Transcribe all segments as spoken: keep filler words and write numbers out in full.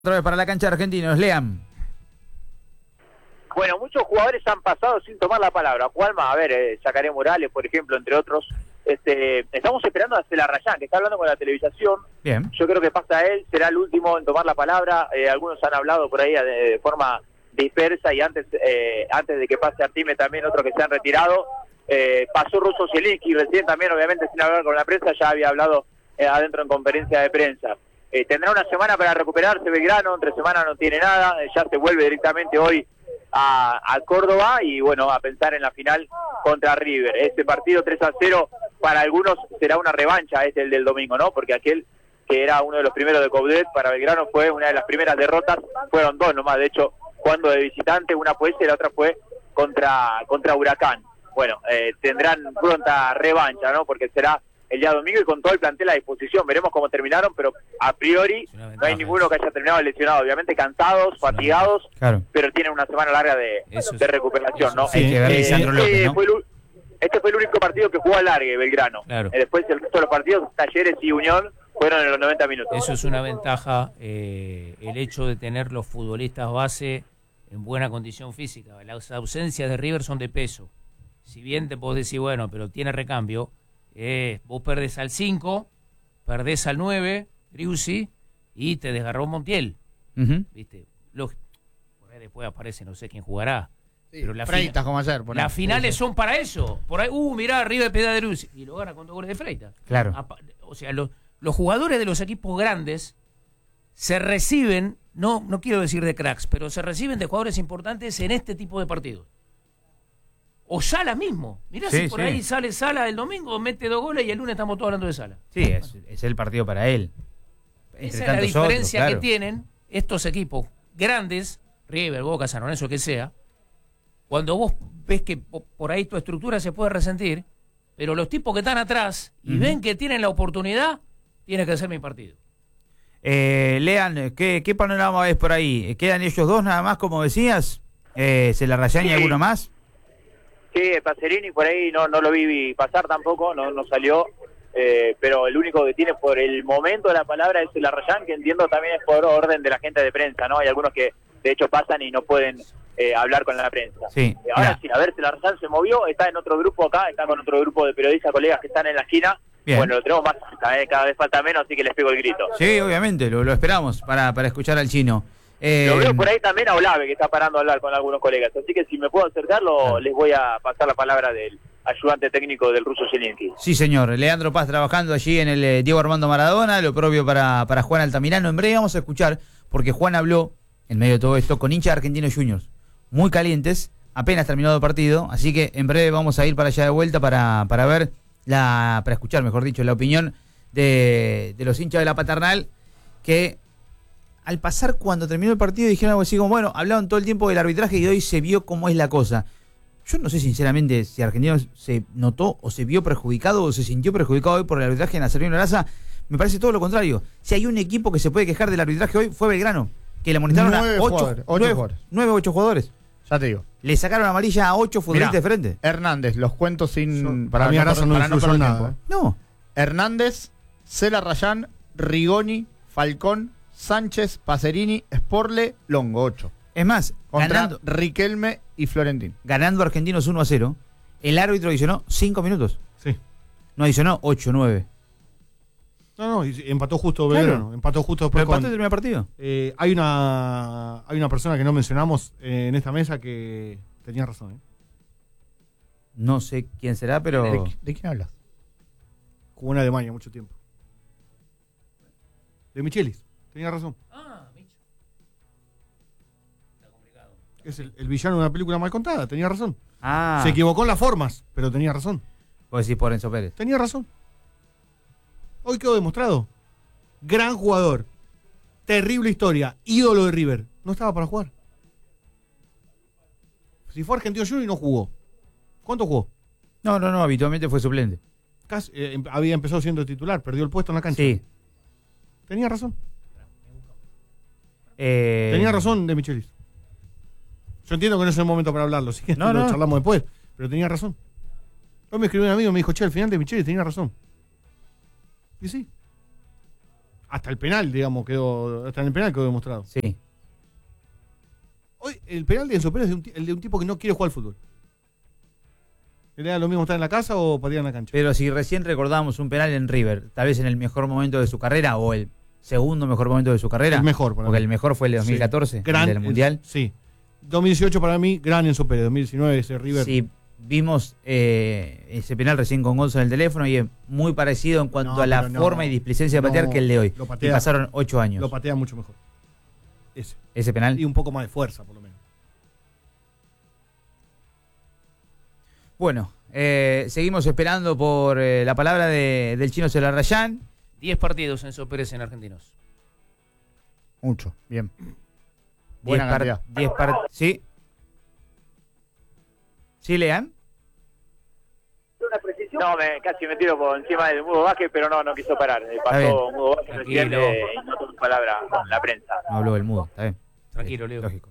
Otra vez para la cancha de Argentinos, Lean. Bueno, muchos jugadores han pasado sin tomar la palabra. Juanma, a ver, eh, Zacarías Morales, por ejemplo, entre otros. Este, estamos esperando a Celarrayán, que está hablando con la televisación. Bien. Yo creo que pasa él, será el último en tomar la palabra. Eh, algunos han hablado por ahí de, de forma dispersa y antes eh, antes de que pase Artime también otros que se han retirado. Eh, pasó Russo Zielinski recién también, obviamente sin hablar con la prensa, ya había hablado eh, adentro en conferencia de prensa. Eh, tendrá una semana para recuperarse Belgrano, entre semana no tiene nada, eh, ya se vuelve directamente hoy a, a Córdoba y bueno, a pensar en la final contra River. Este partido tres a cero para algunos será una revancha, este el del domingo, ¿no? Porque aquel que era uno de los primeros de Coudet para Belgrano fue una de las primeras derrotas, fueron dos nomás, de hecho, jugando de visitante, una fue esa y la otra fue contra, contra Huracán. Bueno, eh, tendrán pronta revancha, ¿no? Porque será el día domingo y con todo el plantel a disposición. Veremos cómo terminaron, pero a priori ventaja, no hay ninguno que haya terminado lesionado. Obviamente cansados, fatigados, claro, pero tienen una semana larga de, es, de recuperación, ¿no? Sí, hay que ver, eh, Sandro López, este, ¿no? fue el, este fue el único partido que jugó alargue Belgrano. Claro. Eh, después el resto de los partidos, Talleres y Unión, fueron en los noventa minutos. Eso es una ventaja, eh, el hecho de tener los futbolistas base en buena condición física. Las ausencias de River son de peso. Si bien te podés decir, bueno, pero tiene recambio, eh, vos perdés al cinco, perdés al nueve, Driussi, y te desgarró Montiel. Uh-huh. ¿Viste? Los, por ahí después aparece, no sé quién jugará. Sí, pero la Freitas, como ayer. Por las ahí. finales Sí, son para eso. Por ahí, uh, mirá, River peda de Driussi. Y lo gana con dos goles de Freitas. Claro. O sea, los, los jugadores de los equipos grandes se reciben, no, no quiero decir de cracks, pero se reciben de jugadores importantes en este tipo de partidos. O Sala mismo. Mirá, sí, si por sí. ahí sale Sala el domingo, mete dos goles y el lunes estamos todos hablando de Sala. Sí, es, es el partido para él. Entre Esa es la diferencia otros, claro, que tienen estos equipos grandes, River, Boca, San Lorenzo, que sea, cuando vos ves que por ahí tu estructura se puede resentir, pero los tipos que están atrás y uh-huh. ven que tienen la oportunidad, tienes que hacer mi partido. Eh, Lean, ¿qué, ¿qué panorama ves por ahí? ¿Quedan ellos dos nada más, como decías? Eh, ¿Celarrayán y sí. alguno más? Sí, Pacerini por ahí no no lo vi pasar tampoco, no no salió, eh, pero el único que tiene por el momento de la palabra es Celarrayán, que entiendo también es por orden de la gente de prensa, ¿no? Hay algunos que de hecho pasan y no pueden eh, hablar con la prensa. Sí, eh, ahora sí, a ver, Celarrayán se movió, está en otro grupo acá, está con otro grupo de periodistas, colegas que están en la esquina. Bien. Bueno, lo tenemos más cerca, ¿eh? Cada vez falta menos, así que les pego el grito. Sí, obviamente, lo, lo esperamos para, para escuchar al chino. Eh, lo veo por ahí también a Olave, que está parando a hablar con algunos colegas. Así que si me puedo acercarlo, claro, les voy a pasar la palabra del ayudante técnico del Russo Zielinski. Sí, señor. Leandro Paz trabajando allí en el eh, Diego Armando Maradona, lo propio para, para Juan Altamirano. En breve vamos a escuchar, porque Juan habló, en medio de todo esto, con hinchas de Argentinos Juniors, muy calientes, apenas terminado el partido, así que en breve vamos a ir para allá de vuelta para, para ver, la para escuchar, mejor dicho, la opinión de, de los hinchas de la Paternal, que al pasar cuando terminó el partido dijeron algo así como, bueno, hablaron todo el tiempo del arbitraje y hoy se vio cómo es la cosa. Yo no sé sinceramente si Argentinos se notó o se vio perjudicado o se sintió perjudicado hoy por el arbitraje en la Servino Laza. Me parece todo lo contrario. Si hay un equipo que se puede quejar del arbitraje hoy fue Belgrano, que le amonestaron a ocho jugadores. nueve, ocho jugadores. Ya te digo. Le sacaron amarilla a ocho futbolistas de frente. Hernández, los cuento sin... Son, para, para mí no, no, para no perder nada. tiempo. No. Hernández, Celarrayán, Rigoni, Falcón, Sánchez, Pacerini, Sporle, Longo, ocho. Es más, contra ganando, Riquelme y Florentín. Ganando Argentinos uno a cero, el árbitro adicionó cinco minutos. Sí. No adicionó ocho, nueve. No, no, y empató justo Belgrano. Claro. Empató justo después. ¿Pero empató el primer partido? Eh, hay una hay una persona que no mencionamos eh, en esta mesa que tenía razón. ¿eh? No sé quién será, pero... ¿De, de quién hablas? Jugó en Alemania mucho tiempo. De Michelis. Tenía razón. Ah, Micho. Está complicado. Es el, el villano de una película mal contada, tenía razón. Ah. Se equivocó en las formas, pero tenía razón. Vos decís por Enzo Pérez. Tenía razón. Hoy quedó demostrado. Gran jugador. Terrible historia. Ídolo de River. No estaba para jugar. Si fue Argentino Junior y no jugó. ¿Cuánto jugó? No, no, no, habitualmente fue suplente. Casi, eh, había empezado siendo titular, perdió el puesto en la cancha. Sí. Tenía razón. Eh... Tenía razón de Michelis. Yo entiendo que no es el momento para hablarlo, así que no, lo no. charlamos después. Pero tenía razón. Hoy me escribió un amigo y me dijo, che, al final de Michelis tenía razón. Y sí. Hasta el penal, digamos, quedó. Hasta en el penal quedó demostrado. Sí. Hoy, el penal de Enzo Pérez es de un, ti- el de un tipo que no quiere jugar al fútbol. ¿Le da lo mismo estar en la casa o patear en la cancha? Pero si recién recordábamos un penal en River, tal vez en el mejor momento de su carrera o el segundo mejor momento de su carrera. El mejor, para Porque mí. el mejor fue el de dos mil catorce, Sí. Gran, el del Mundial. Sí. dos mil dieciocho para mí, gran Enzo Pérez. dos mil diecinueve ese River. Sí, vimos eh, ese penal recién con Gonzo en el teléfono y es muy parecido en cuanto No, a la pero no, forma y displicencia de patear no, que el de hoy. lo patea- y pasaron ocho años. Lo patea mucho mejor. Ese. Ese penal. Y un poco más de fuerza, por lo menos. Bueno, eh, seguimos esperando por eh, la palabra de, del chino Celarrayán. diez partidos Enzo Pérez en Argentinos. Mucho. Bien. diez Buena par- cantidad. diez par- ¿Sí? ¿Sí, Lean? No, me, casi me tiro por encima del Mudo Vázquez, pero no, no quiso parar. Eh, bien. Pasó Mudo Vázquez recién Tranquilo. eh, y no tuvo palabra con la prensa. No habló el mudo, está bien. Tranquilo, Leo. Lógico.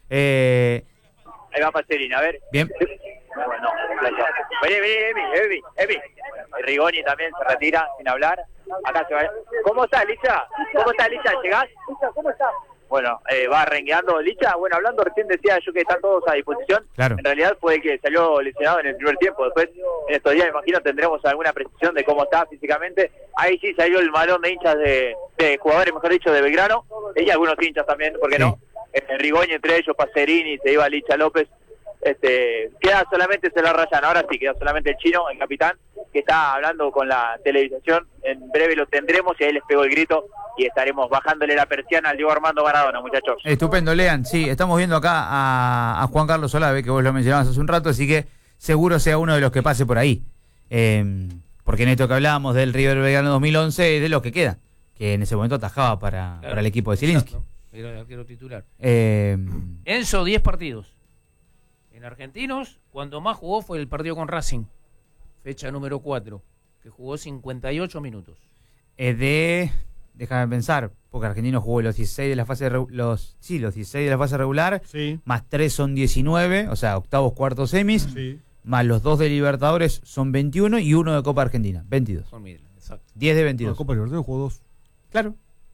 Eh, Ahí va Pacerini, a ver. bien. Bueno, gracias. Vení, vení, Emi, Emi, Emi. Rigoni también se retira sin hablar. Acá se va. ¿Cómo estás, Licha? ¿Cómo estás, Licha? ¿Llegás? Licha, ¿cómo estás? Bueno, eh, va rengueando Licha. Bueno, hablando recién decía yo que están todos a disposición. Claro. En realidad fue el que salió lesionado en el primer tiempo. Después, en estos días, imagino, tendremos alguna precisión de cómo está físicamente. Ahí sí salió el malón de hinchas de, de jugadores, mejor dicho, de Belgrano. Y algunos hinchas también, ¿por qué Sí. no? Eh, Rigoni entre ellos, Pacerini, se iba Licha López. Este, queda solamente Celarrayán, ahora sí, queda solamente el chino, el capitán, que está hablando con la televisación. En breve lo tendremos y ahí les pegó el grito y estaremos bajándole la persiana al Diego Armando Maradona, muchachos. Estupendo, Lean. Sí, estamos viendo acá a, a Juan Carlos Olave, que vos lo mencionabas hace un rato, así que seguro sea uno de los que pase por ahí. Eh, porque en esto que hablábamos del River Belgrano dos mil once es de los que queda, que en ese momento atajaba para, Claro, para el equipo de Zielinski. exacto. Era el arquero titular. Eh, Enzo, diez partidos. En Argentinos, cuando más jugó fue el partido con Racing, fecha número cuatro, que jugó cincuenta y ocho minutos. es de... Déjame pensar, porque Argentino jugó los dieciséis de la fase regu- los sí, los dieciséis de la fase regular, Sí. más tres son diecinueve, o sea, octavos, cuartos, semis, Sí. más los dos de Libertadores son veintiuno y uno de Copa Argentina, veintidós. Con Midland, exacto. diez de No, veintidós. Copa Libertadores jugó dos. Claro.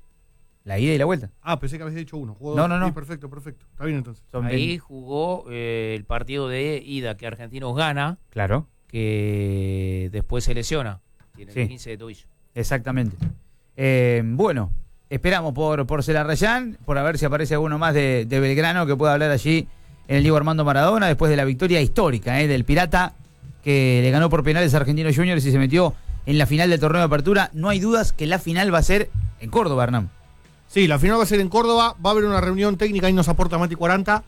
La ida y la vuelta. Ah, pensé que habías dicho uno. Jugó No, dos. no, no. Sí, perfecto, perfecto. Está bien entonces. Son Ahí veinte. jugó eh, el partido de ida que Argentinos gana, Claro, que después se lesiona. Tiene Sí. el quince de tobillo. exactamente. Eh, bueno, esperamos por, por Celarrayán, por a ver si aparece alguno más de, de Belgrano que pueda hablar allí en el Diego Armando Maradona, después de la victoria histórica eh, del Pirata, que le ganó por penales a Argentinos Juniors y se metió en la final del torneo de apertura. No hay dudas que la final va a ser en Córdoba, Hernán. Sí, la final va a ser en Córdoba. Va a haber una reunión técnica, ahí nos aporta Mati cuarenta,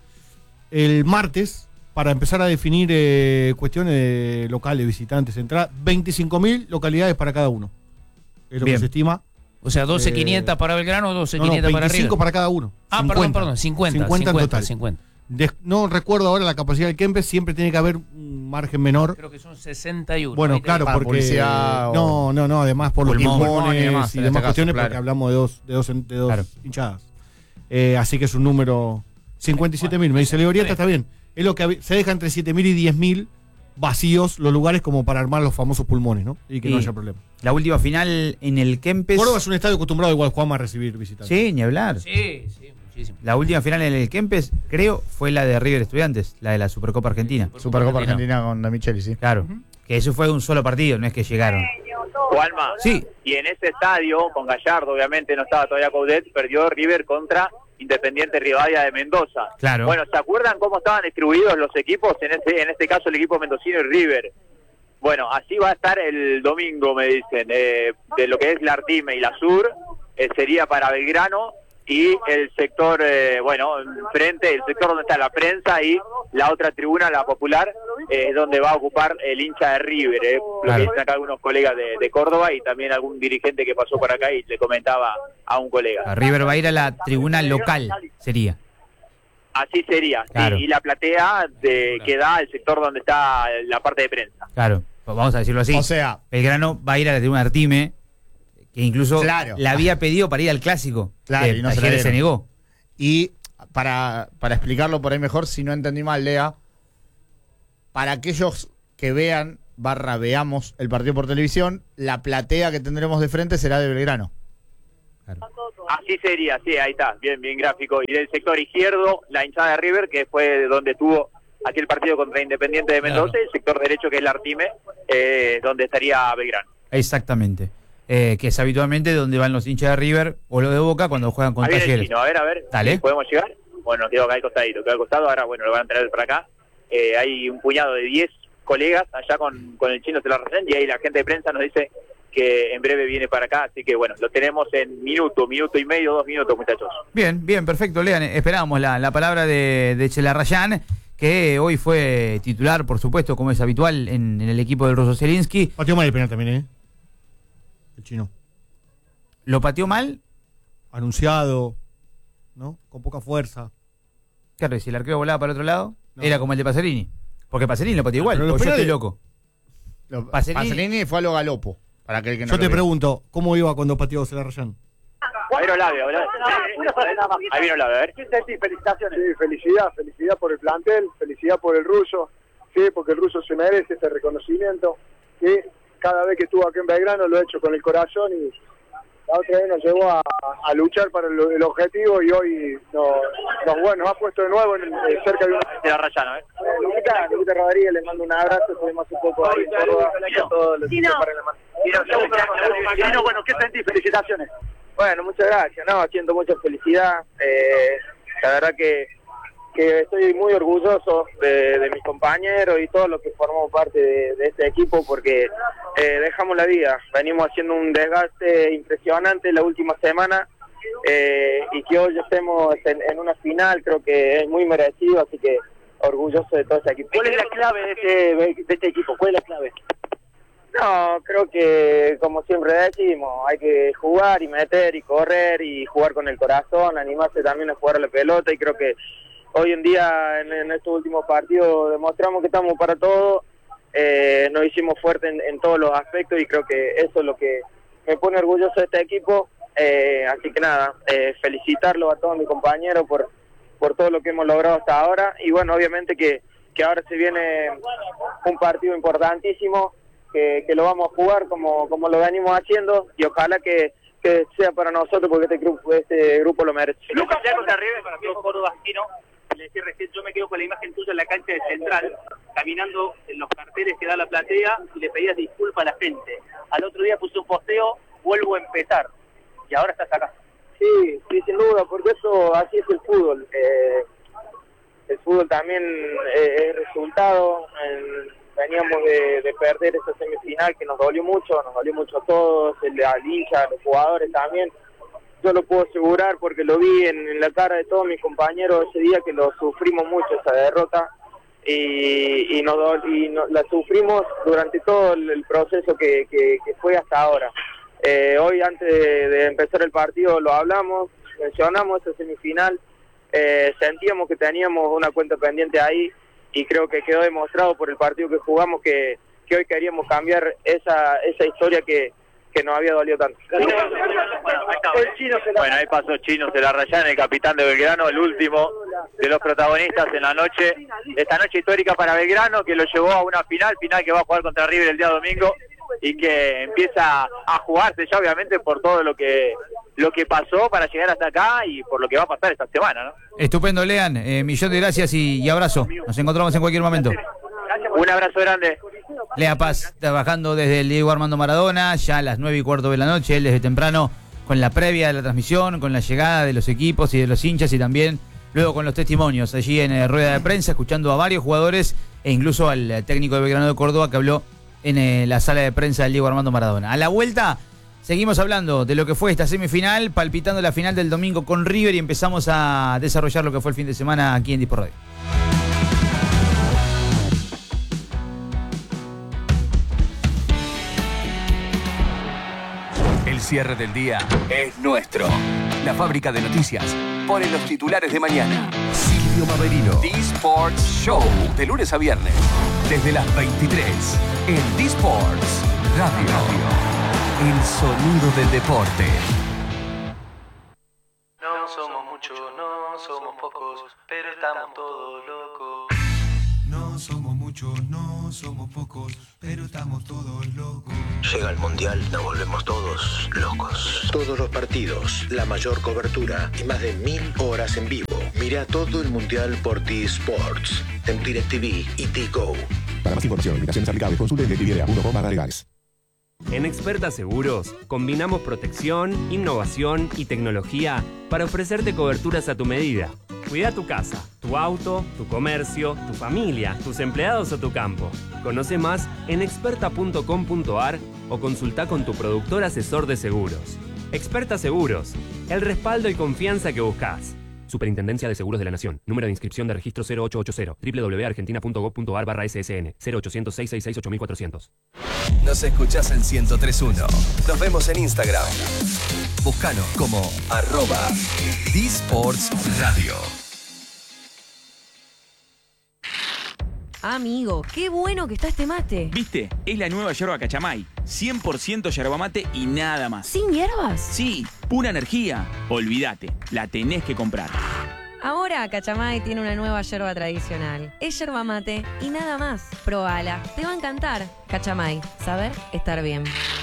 el martes, para empezar a definir eh, cuestiones de locales, visitantes, entrada. veinticinco mil localidades para cada uno. Es lo Bien. que se estima. O sea, doce Eh, quinientas para Belgrano, doce No, no, quinientas para veinticinco River. para cada uno. Ah, perdón, perdón, cincuenta. cincuenta en total. cincuenta. Des- no recuerdo ahora la capacidad del Kempes, siempre tiene que haber un margen menor. Creo que son sesenta y uno. Bueno, Ahí claro, para porque. publicidad o- No, no, no, además por Pulmón, los pulmón pulmones y y demás, demás, en este caso, cuestiones, claro. porque hablamos de dos, de dos, de dos Claro. hinchadas. Eh, así que es un número. cincuenta y siete mil. Me dice Leo Orieta, está bien. Es lo que hab- se deja entre siete mil y diez mil vacíos los lugares como para armar los famosos pulmones, ¿no? Y que no Sí. haya problema. La última final en el Kempes. Córdoba es un estadio acostumbrado igual, Juanma, a recibir visitantes. Sí, ni hablar. Sí, sí, muchísimo. La última final en el Kempes, creo, fue la de River Estudiantes, la de la Supercopa Argentina. Supercopa Argentina con De Micheli, sí. Claro, que eso fue un solo partido, no es que llegaron. Juanma, Sí. y en ese estadio, con Gallardo, obviamente no estaba todavía Coudet, perdió River contra Independiente Rivadavia de Mendoza. Claro. Bueno, ¿se acuerdan cómo estaban distribuidos los equipos? En este, en este caso el equipo mendocino y River. Bueno, así va a estar el domingo, me dicen, eh, de lo que es la Artime y la Sur, eh, sería para Belgrano, y el sector, eh, bueno, frente, el sector donde está la prensa y la otra tribuna, la popular, es donde va a ocupar el hincha de River, eh, lo Claro. que dicen acá algunos colegas de, de Córdoba y también algún dirigente que pasó por acá y le comentaba a un colega. A River va a ir a la tribuna local, sería. Así sería, sí, Claro. y la platea de, que da el sector donde está la parte de prensa. Claro, pues vamos a decirlo así. O sea, Belgrano va a ir a la tribuna de Artime, que incluso Claro. la había pedido para ir al clásico. Claro, que y no se la Talleres se dieron. negó. y para, para explicarlo por ahí mejor, si no entendí mal, Lea, para aquellos que vean, barra veamos el partido por televisión, la platea que tendremos de frente será de Belgrano. Claro. Así sería, sí, ahí está, bien, bien gráfico. Y del sector izquierdo, la hinchada de River, que fue donde tuvo aquel partido contra Independiente de Mendoza, Claro. y el sector derecho, que es el Artime, eh, donde estaría Belgrano. Exactamente. Eh, que es habitualmente donde van los hinchas de River o los de Boca cuando juegan con Ahí viene el Talleres. chino, a ver, a ver, Dale. ¿sí ¿podemos llegar? Bueno, nos quedó acá al costadito, quedó al costado, ahora bueno, lo van a traer para acá. Eh, hay un puñado de diez colegas allá con, con el chino de la Racén, y ahí la gente de prensa nos dice que en breve viene para acá, así que bueno, lo tenemos en minuto, minuto y medio, dos minutos, muchachos. Bien, bien, perfecto, Lean. Esperábamos la, la palabra de, de Chelarrayán, que hoy fue titular, por supuesto, como es habitual en, en el equipo del ruso Zielinski. Pateó mal el penal también, ¿eh? El chino. ¿Lo pateó mal? Anunciado, ¿no? Con poca fuerza. Claro, y si el arquero volaba para el otro lado, No. era como el de Pacerini. Porque Pacerini lo pateó igual, Pero los o yo estoy penales- loco. Lo- Pacerini- Pacerini fue a lo galopo. Para aquel que no Yo lo te vio. pregunto, ¿cómo iba cuando pateó Celarrayán? Ahí vino Labio, ahí vino Labio, a ver. Felicitaciones. Sí, felicidad, felicidad por el plantel, felicidad por el ruso, sí, porque el ruso se merece este reconocimiento, sí, cada vez que estuvo aquí en Belgrano lo he hecho con el corazón y la otra vez nos llevó a, a luchar para el, el objetivo y hoy nos, nos, bueno, nos ha puesto de nuevo en, eh, cerca de una... De la Rayana, a ver. Eh, Luquita, Luquita Rodríguez, le mando un abrazo, estuvimos un poco ahí en Córdoba, a todos los hinchas para la mano. Chino, bueno, ¿qué sentís? Felicitaciones. Bueno, muchas gracias, no, siento mucha felicidad, eh, la verdad que, que estoy muy orgulloso de, de mis compañeros y todos los que formamos parte de, de este equipo porque eh, dejamos la vida, venimos haciendo un desgaste impresionante la última semana eh, y que hoy estemos en, en una final creo que es muy merecido, así que orgulloso de todo este equipo. ¿Cuál es la clave de este, de este equipo? ¿Cuál es la clave? No, creo que como siempre decimos, hay que jugar y meter y correr y jugar con el corazón, animarse también a jugar a la pelota y creo que hoy en día en, en estos últimos partidos demostramos que estamos para todo, eh, nos hicimos fuertes en, en todos los aspectos y creo que eso es lo que me pone orgulloso de este equipo, eh, así que nada, eh, felicitarlo a todos mis compañeros por, por todo lo que hemos logrado hasta ahora y bueno, obviamente que, que ahora se viene un partido importantísimo, Que, que lo vamos a jugar como, como lo venimos haciendo y ojalá que, que sea para nosotros porque este grupo, este grupo lo merece. Lucas, ya contra River, para mí Córdoba Chino, le decía recién, yo me quedo con la imagen tuya en la cancha de Central, caminando en los carteles que da la platea y le pedías disculpas a la gente. Al otro día puse un posteo, vuelvo a empezar, y ahora estás acá. Sí, sí, sin duda, porque eso así es el fútbol. Eh, el fútbol también eh, es resultado. En, veníamos de, de perder esa semifinal que nos dolió mucho, nos dolió mucho a todos, el, al hincha, a los jugadores también. Yo lo puedo asegurar porque lo vi en, en la cara de todos mis compañeros ese día que lo sufrimos mucho esa derrota y, y, nos, y nos, la sufrimos durante todo el, el proceso que, que, que fue hasta ahora. Eh, hoy antes de, de empezar el partido lo hablamos, mencionamos esa semifinal, eh, sentíamos que teníamos una cuenta pendiente ahí y creo que quedó demostrado por el partido que jugamos que, que hoy queríamos cambiar esa, esa historia que, que nos había dolido tanto. Bueno, ahí está. Bueno, ahí pasó Chino Celarrayán, el capitán de Belgrano, el último de los protagonistas en la noche, esta noche histórica para Belgrano, que lo llevó a una final, final que va a jugar contra River el día domingo y que empieza a jugarse ya obviamente por todo lo que lo que pasó para llegar hasta acá y por lo que va a pasar esta semana, ¿no? Estupendo, Lean. Eh, millón de gracias y, y abrazo. Nos encontramos en cualquier momento. Un abrazo grande. Lea Paz, trabajando desde el Diego Armando Maradona, ya a las nueve y cuarto de la noche, él desde temprano con la previa de la transmisión, con la llegada de los equipos y de los hinchas y también luego con los testimonios allí en eh, rueda de prensa, escuchando a varios jugadores e incluso al eh, técnico de Belgrano de Córdoba que habló en eh, la sala de prensa del Diego Armando Maradona. A la vuelta seguimos hablando de lo que fue esta semifinal, palpitando la final del domingo con River y empezamos a desarrollar lo que fue el fin de semana aquí en Dispor Radio. El cierre del día es nuestro. La fábrica de noticias pone los titulares de mañana. Silvio Maverino. D-Sports Show. De lunes a viernes. Desde las veintitrés. En D-Sports Radio. El sonido del deporte. No somos muchos, no somos pocos, pero estamos todos locos. No somos muchos, no somos pocos, pero pero estamos todos locos. Llega el Mundial, nos volvemos todos locos. Todos los partidos, la mayor cobertura y más de mil horas en vivo. Mira todo el Mundial por T-Sports, en DirecTV y T-Go. Para más información, limitaciones aplicables, consulte en directv punto com barra legales. En Experta Seguros, combinamos protección, innovación y tecnología para ofrecerte coberturas a tu medida. Cuida tu casa, tu auto, tu comercio, tu familia, tus empleados o tu campo. Conoce más en experta punto com punto a r o consulta con tu productor asesor de seguros. Experta Seguros, el respaldo y confianza que buscas. Superintendencia de Seguros de la Nación. Número de inscripción de registro cero ocho ocho cero. doble u doble u doble u punto argentina punto gov punto a r barra S S N. cero ochocientos, seiscientos sesenta y seis, ocho mil cuatrocientos. Nos escuchás en ciento tres punto uno. Nos vemos en Instagram. Búscanos como arroba D-Sports Radio. Amigo, qué bueno que está este mate. ¿Viste? Es la nueva yerba Cachamay. cien por ciento yerba mate y nada más. ¿Sin hierbas? Sí, pura energía. Olvídate, la tenés que comprar. Ahora Cachamay tiene una nueva yerba tradicional. Es yerba mate y nada más. Probala, te va a encantar. Cachamay, saber estar bien.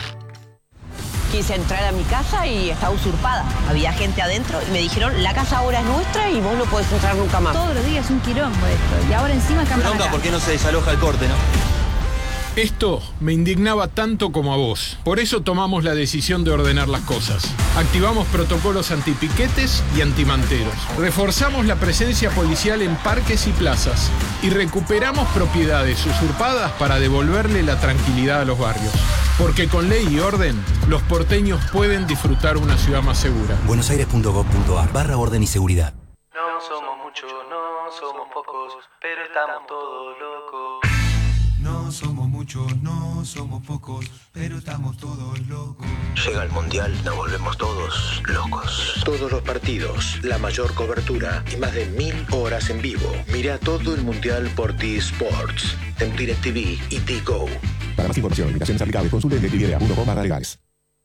Quise entrar a mi casa y estaba usurpada. Había gente adentro y me dijeron, la casa ahora es nuestra y vos no podés entrar nunca más. Todos los días un quilombo esto. Y ahora encima campan Bronca, acá. ¿por qué no se desaloja el corte, no? Esto me indignaba tanto como a vos. Por eso tomamos la decisión de ordenar las cosas. Activamos protocolos antipiquetes y antimanteros. Reforzamos la presencia policial en parques y plazas. Y recuperamos propiedades usurpadas para devolverle la tranquilidad a los barrios. Porque con ley y orden, los porteños pueden disfrutar una ciudad más segura. buenosaires punto gov punto a r barra orden y seguridad. No somos muchos, no somos pocos, pero estamos todos locos. No somos muchos, no somos pocos, pero estamos todos locos. Llega el Mundial, nos volvemos todos locos. Todos los partidos, la mayor cobertura y más de mil horas en vivo. Mira todo el Mundial por T-Sports, en DirecTV y T-Go. Para más información, limitaciones aplicables, consulte en directv punto com barra legales.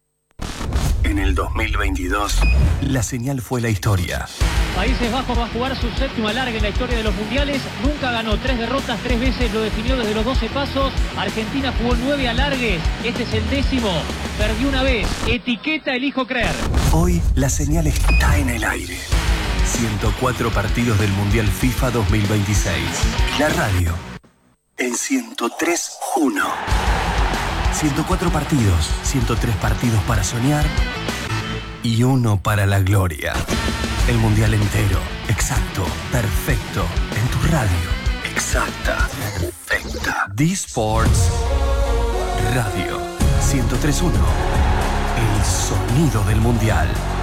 En el dos mil veintidós, la señal fue la historia. Países Bajos va a jugar su séptimo alargue en la historia de los mundiales. Nunca ganó, tres derrotas, tres veces lo definió desde los doce pasos. Argentina jugó nueve alargues, este es el décimo. Perdió una vez, etiqueta elijo creer. Hoy la señal está en el aire. ciento cuatro partidos del Mundial FIFA dos mil veintiséis. La radio en ciento tres punto uno. ciento cuatro partidos, ciento tres partidos para soñar y uno para la gloria. El mundial entero, exacto, perfecto, en tu radio. Exacta, perfecta. D-Sports Radio ciento tres punto uno. El sonido del mundial.